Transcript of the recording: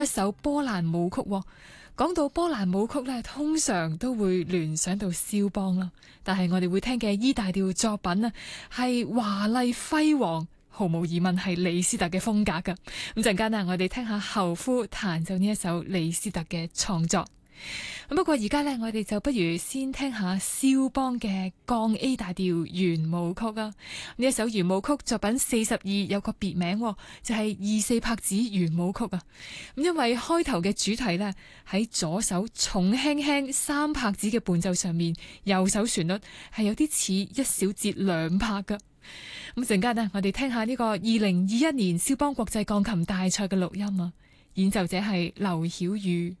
一首波蘭舞曲喎。講到波蘭舞曲咧，通常都會聯想到肖邦啦。但係我哋會聽嘅 E 大調作品啊，係華麗輝煌，毫無疑問係李斯特嘅風格㗎。咁陣間啊，我哋聽下侯夫彈奏呢一首李斯特嘅創作。不過而家呢，我哋就不如先聽下肖邦嘅降 A 大調圓舞曲啊！呢一首圓舞曲作品42有個別名，就係2/4拍子圓舞曲啊！咁因為開頭嘅主題呢，喺左手重輕輕3拍子嘅伴奏上面，右手旋律係有啲似1小節2拍噶。咁陣間呢，我哋聽下呢個2021年肖邦國際鋼琴大賽嘅錄音啊！演奏者係劉曉宇。